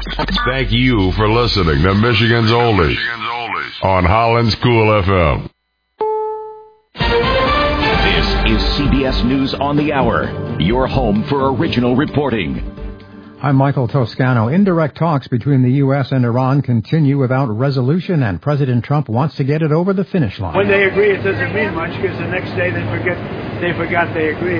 Thank you for listening to Michigan's Oldies on Holland's Cool FM. This is CBS News on the Hour, your home for original reporting. I'm Michael Toscano. Indirect talks between the U.S. and Iran continue without resolution, and President Trump wants to get it over the finish line. When they agree, it doesn't mean much, because the next day they forgot they agreed.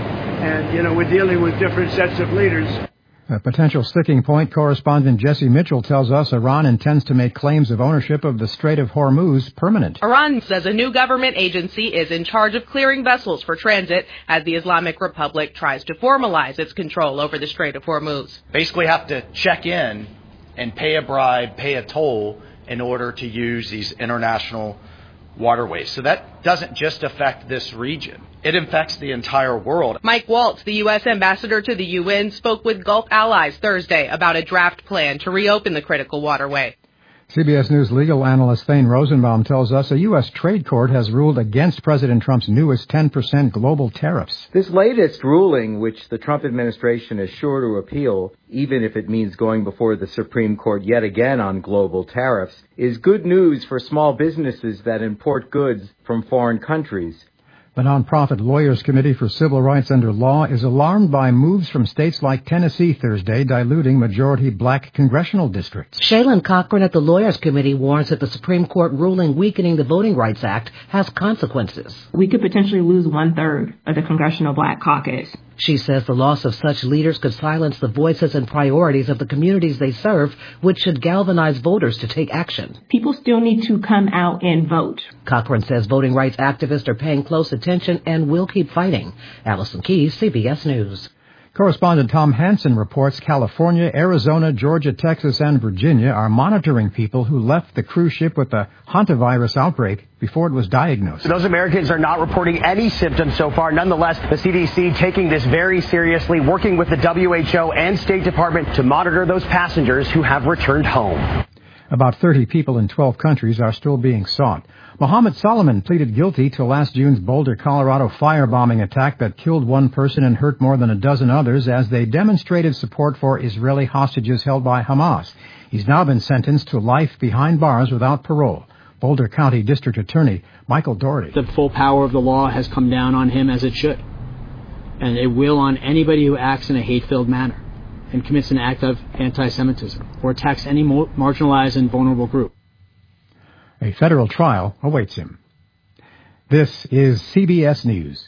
And, we're dealing with different sets of leaders. A potential sticking point, correspondent Jesse Mitchell tells us Iran intends to make claims of ownership of the Strait of Hormuz permanent. Iran says a new government agency is in charge of clearing vessels for transit as the Islamic Republic tries to formalize its control over the Strait of Hormuz. Basically have to check in and pay a bribe, pay a toll in order to use these international waterways. So that doesn't just affect this region. It affects the entire world. Mike Waltz, the U.S. ambassador to the UN, spoke with Gulf allies Thursday about a draft plan to reopen the critical waterway. CBS News legal analyst Thane Rosenbaum tells us a U.S. trade court has ruled against President Trump's newest 10% global tariffs. This latest ruling, which the Trump administration is sure to appeal, even if it means going before the Supreme Court yet again on global tariffs, is good news for small businesses that import goods from foreign countries. The nonprofit Lawyers Committee for Civil Rights Under Law is alarmed by moves from states like Tennessee Thursday diluting majority black congressional districts. Shaylin Cochran at the Lawyers Committee warns that the Supreme Court ruling weakening the Voting Rights Act has consequences. We could potentially lose 1/3 of the Congressional Black Caucus. She says the loss of such leaders could silence the voices and priorities of the communities they serve, which should galvanize voters to take action. People still need to come out and vote. Cochran says voting rights activists are paying close attention and will keep fighting. Allison Keyes, CBS News. Correspondent Tom Hansen reports California, Arizona, Georgia, Texas, and Virginia are monitoring people who left the cruise ship with the hantavirus outbreak before it was diagnosed. Those Americans are not reporting any symptoms so far. Nonetheless, the CDC taking this very seriously, working with the WHO and State Department to monitor those passengers who have returned home. About 30 people in 12 countries are still being sought. Mohammed Solomon pleaded guilty to last June's Boulder, Colorado firebombing attack that killed one person and hurt more than a dozen others as they demonstrated support for Israeli hostages held by Hamas. He's now been sentenced to life behind bars without parole. Boulder County District Attorney Michael Doherty. The full power of the law has come down on him as it should. And it will on anybody who acts in a hate-filled manner and commits an act of anti-Semitism or attacks any marginalized and vulnerable group. A federal trial awaits him. This is CBS News.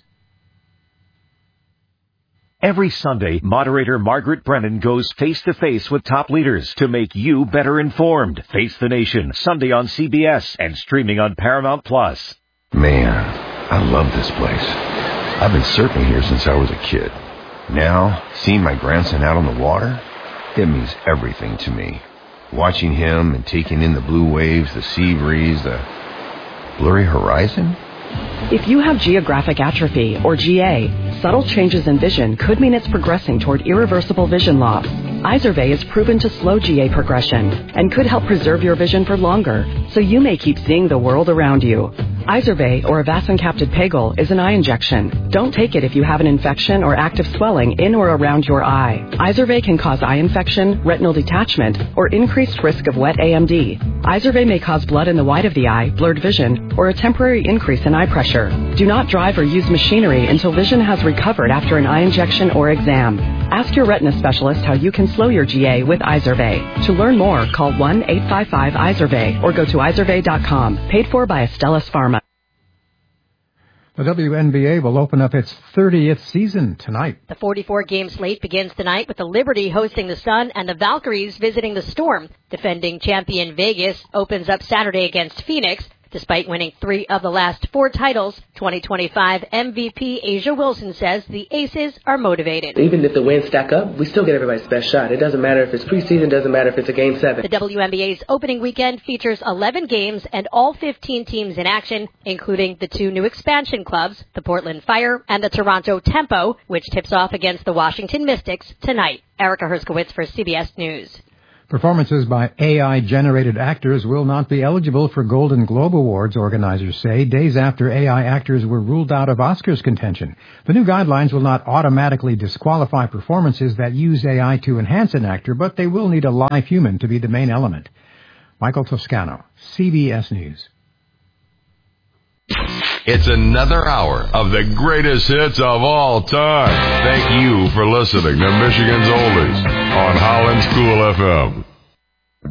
Every Sunday, moderator Margaret Brennan goes face-to-face with top leaders to make you better informed. Face the Nation, Sunday on CBS and streaming on Paramount+. Man, I love this place. I've been surfing here since I was a kid. Now, seeing my grandson out on the water, it means everything to me. Watching him and taking in the blue waves, the sea breeze, the blurry horizon. If you have geographic atrophy, or GA, subtle changes in vision could mean it's progressing toward irreversible vision loss. Izervay is proven to slow GA progression and could help preserve your vision for longer, so you may keep seeing the world around you. Izervay, or avacincaptad pegol, is an eye injection. Don't take it if you have an infection or active swelling in or around your eye. Izervay can cause eye infection, retinal detachment, or increased risk of wet AMD. Izervay may cause blood in the white of the eye, blurred vision, or a temporary increase in eye pressure. Do not drive or use machinery until vision has recovered after an eye injection or exam. Ask your retina specialist how you can slow your GA with Izervay. To learn more, call 1-855-IZERVAY or go to izervay.com. Paid for by Astellas Pharma. The WNBA will open up its 30th season tonight. The 44-game slate begins tonight with the Liberty hosting the Sun and the Valkyries visiting the Storm. Defending champion Vegas opens up Saturday against Phoenix. Despite winning 3 of the last 4 titles, 2025 MVP Asia Wilson says the Aces are motivated. Even if the wins stack up, we still get everybody's best shot. It doesn't matter if it's preseason, doesn't matter if it's a Game 7. The WNBA's opening weekend features 11 games and all 15 teams in action, including the 2 new expansion clubs, the Portland Fire and the Toronto Tempo, which tips off against the Washington Mystics tonight. Erica Herskowitz for CBS News. Performances by AI-generated actors will not be eligible for Golden Globe Awards, organizers say, days after AI actors were ruled out of Oscars contention. The new guidelines will not automatically disqualify performances that use AI to enhance an actor, but they will need a live human to be the main element. Michael Toscano, CBS News. It's another hour of the greatest hits of all time. Thank you for listening to Michigan's Oldies on Holland School FM.